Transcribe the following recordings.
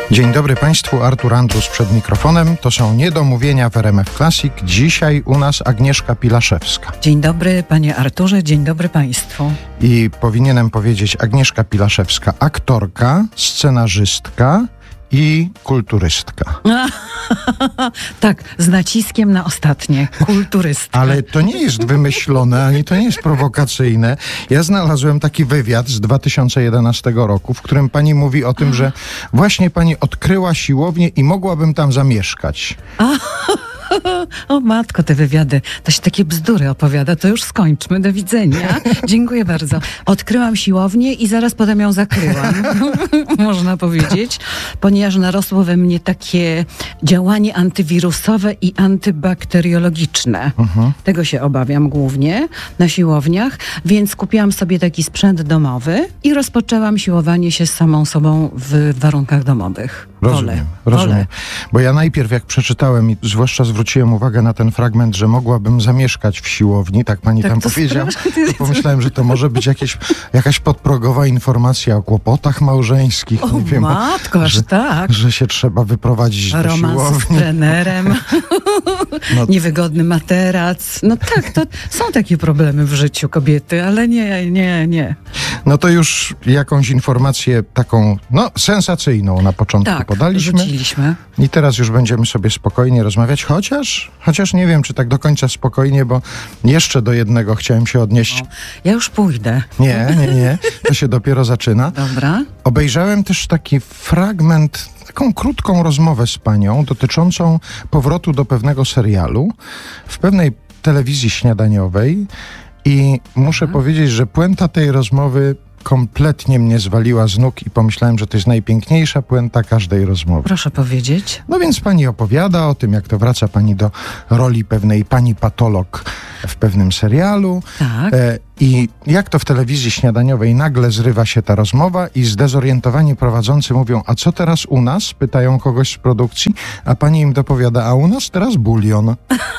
Dzień dobry Państwu, Artur Andrus przed mikrofonem. To są Niedomówienia w RMF Classic. Dzisiaj u nas Agnieszka Pilaszewska. Dzień dobry Panie Arturze, dzień dobry Państwu. I powinienem powiedzieć Agnieszka Pilaszewska, aktorka, scenarzystka i kulturystka. Tak, z naciskiem na ostatnie, kulturystka. Ale to nie jest wymyślone, ani to nie jest prowokacyjne. Ja znalazłem taki wywiad z 2011 roku, w którym pani mówi o tym, że właśnie pani odkryła siłownię i mogłabym tam zamieszkać. O matko, te wywiady, to się takie bzdury opowiada, to już skończmy, do widzenia. Dziękuję bardzo. Odkryłam siłownię i zaraz potem ją zakryłam, można powiedzieć, ponieważ narosło we mnie takie działanie antywirusowe i antybakteriologiczne. Tego się obawiam głównie na siłowniach, więc kupiłam sobie taki sprzęt domowy i rozpoczęłam siłowanie się z samą sobą w warunkach domowych. Rozumiem. Bo ja najpierw jak przeczytałem i zwłaszcza zwróciłem uwagę na ten fragment, że mogłabym zamieszkać w siłowni, tak pani tam powiedziała, to pomyślałem, że to może być jakaś podprogowa informacja o kłopotach małżeńskich. O nie wiem, matko, aż tak. Że się trzeba wyprowadzić do Romans siłowni. z trenerem, niewygodny materac. No tak, to są takie problemy w życiu kobiety, ale nie. No to już jakąś informację taką, sensacyjną na początku podaliśmy. Rzuciliśmy. I teraz już będziemy sobie spokojnie rozmawiać, chociaż nie wiem, czy tak do końca spokojnie, bo jeszcze do jednego chciałem się odnieść. Ja już pójdę. Nie, to się dopiero zaczyna. Dobra. Obejrzałem też taki fragment, taką krótką rozmowę z panią dotyczącą powrotu do pewnego serialu w pewnej telewizji śniadaniowej i muszę powiedzieć, że puenta tej rozmowy kompletnie mnie zwaliła z nóg i pomyślałem, że to jest najpiękniejsza puenta każdej rozmowy. Proszę powiedzieć. No więc pani opowiada o tym, jak to wraca pani do roli pewnej pani patolog w pewnym serialu. Tak. I jak to w telewizji śniadaniowej nagle zrywa się ta rozmowa i zdezorientowani prowadzący mówią, a co teraz u nas? Pytają kogoś z produkcji, a pani im dopowiada, a u nas teraz bulion.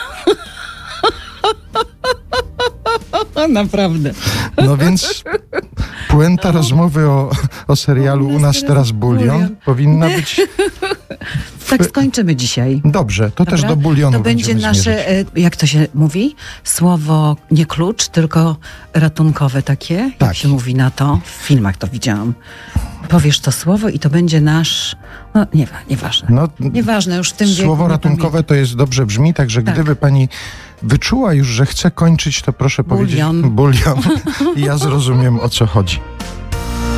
Naprawdę. No więc puenta rozmowy o serialu U nas teraz bulion powinna być... Tak skończymy dzisiaj. Dobrze, to też do bulionu to będzie nasze, zmierzyć. jak to się mówi? Słowo nie klucz, tylko ratunkowe takie. Tak. Jak się mówi na to? W filmach to widziałam. Powiesz to słowo i to będzie nasz... nieważne. Nieważne, już w tym wieku. Słowo ratunkowe to jest dobrze brzmi, także gdyby pani wyczuła już, że chce kończyć, to proszę powiedzieć bulion. I ja zrozumiem, o co chodzi.